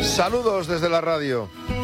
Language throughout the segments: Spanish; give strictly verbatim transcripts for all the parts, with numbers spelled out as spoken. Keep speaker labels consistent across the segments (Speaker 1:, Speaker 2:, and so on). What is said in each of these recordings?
Speaker 1: Saludos desde la radio.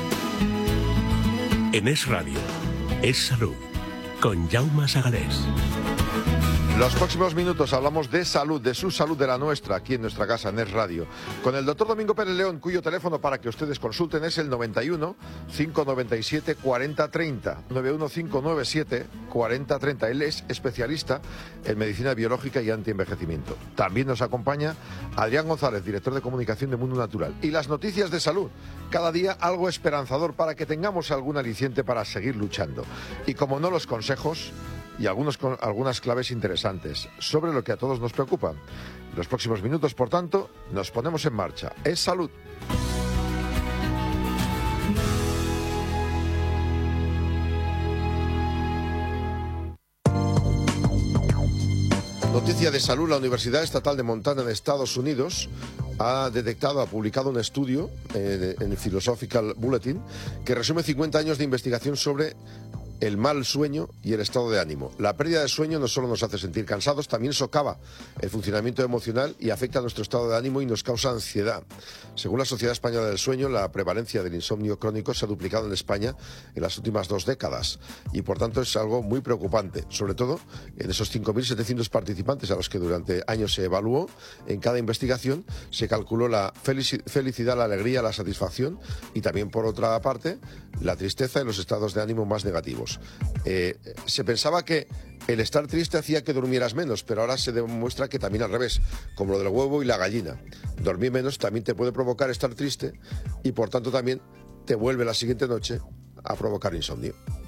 Speaker 2: En Es Radio, Es Salud, con Jaume Sagalés.
Speaker 1: Los próximos minutos hablamos de salud, de su salud, de la nuestra, aquí en nuestra casa, en Es Radio, con el doctor Domingo Pérez León, cuyo teléfono para que ustedes consulten es el noventa y uno, cinco noventa y siete, cuarenta treinta, noventa y uno, cinco noventa y siete, cuarenta treinta. Él es especialista en medicina biológica y antienvejecimiento. También nos acompaña Adrián González, director de comunicación de Mundo Natural. Y las noticias de salud, cada día algo esperanzador para que tengamos algún aliciente para seguir luchando. Y como no, los consejos y algunos, algunas claves interesantes sobre lo que a todos nos preocupa. En los próximos minutos, por tanto, nos ponemos en marcha. Es salud. Noticia de salud: la Universidad Estatal de Montana en Estados Unidos ha detectado, ha publicado un estudio eh, en el Philosophical Bulletin que resume cincuenta años de investigación sobre el mal sueño y el estado de ánimo. La pérdida de sueño no solo nos hace sentir cansados, también socava el funcionamiento emocional y afecta a nuestro estado de ánimo y nos causa ansiedad. Según la Sociedad Española del Sueño, la prevalencia del insomnio crónico se ha duplicado en España en las últimas dos décadas y por tanto es algo muy preocupante, sobre todo en esos cinco mil setecientos participantes a los que durante años se evaluó. En cada investigación se calculó la felicidad, la alegría, la satisfacción y también, por otra parte, la tristeza y los estados de ánimo más negativos. Eh, se pensaba que el estar triste hacía que durmieras menos, pero ahora se demuestra que también al revés, como lo del huevo y la gallina. Dormir menos también te puede provocar estar triste y por tanto también te vuelve la siguiente noche a provocar insomnio.